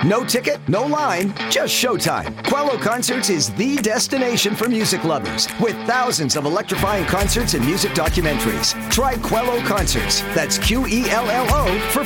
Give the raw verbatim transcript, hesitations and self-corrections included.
No ticket, no line, just showtime. Quello Concerts is the destination for music lovers with thousands of electrifying concerts and music documentaries. Try Quello Concerts. That's Q E L L O for